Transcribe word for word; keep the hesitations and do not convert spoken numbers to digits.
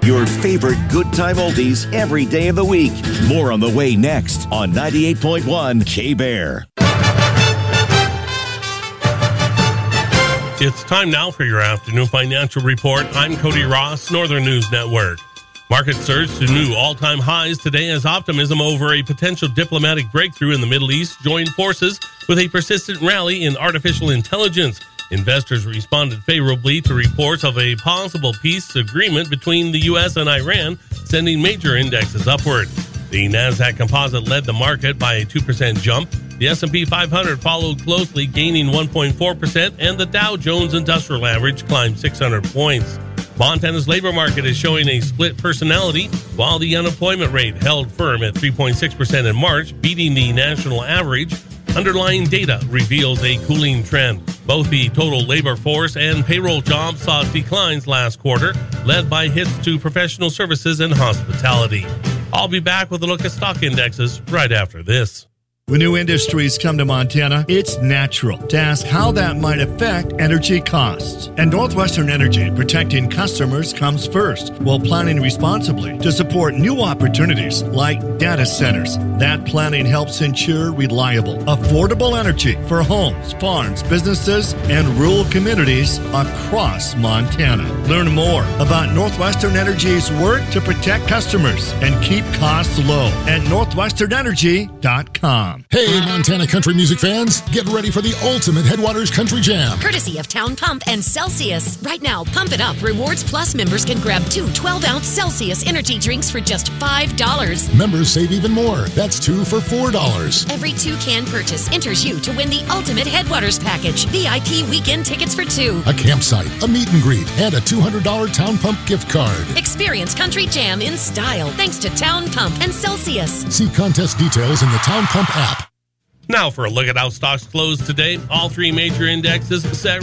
Your favorite good time oldies every day of the week. More on the way next on ninety-eight point one K-Bear. It's time now for your afternoon financial report. I'm Cody Ross, Northern News Network. Markets surged to new all-time highs today as optimism over a potential diplomatic breakthrough in the Middle East joined forces with a persistent rally in artificial intelligence. Investors responded favorably to reports of a possible peace agreement between the U S and Iran, sending major indexes upward. The Nasdaq Composite led the market by a two percent jump. The S and P five hundred followed closely, gaining one point four percent, and the Dow Jones Industrial Average climbed six hundred points. Montana's labor market is showing a split personality, while the unemployment rate held firm at three point six percent in March, beating the national average. Underlying data reveals a cooling trend. Both the total labor force and payroll jobs saw declines last quarter, led by hits to professional services and hospitality. I'll be back with a look at stock indexes right after this. When new industries come to Montana, it's natural to ask how that might affect energy costs. And Northwestern Energy protecting customers comes first while planning responsibly to support new opportunities like data centers. That planning helps ensure reliable, affordable energy for homes, farms, businesses, and rural communities across Montana. Learn more about Northwestern Energy's work to protect customers and keep costs low at northwestern energy dot com. Hey, Montana country music fans, get ready for the ultimate Headwaters Country Jam. Courtesy of Town Pump and Celsius. Right now, Pump It Up Rewards Plus members can grab two twelve-ounce Celsius energy drinks for just five dollars. Members save even more. That's two for four dollars. Every two-can purchase enters you to win the ultimate Headwaters package. V I P weekend tickets for two. A campsite, a meet and greet, and a two hundred dollars Town Pump gift card. Experience Country Jam in style thanks to Town Pump and Celsius. See contest details in the Town Pump app. Now for a look at how stocks closed today. All three major indexes set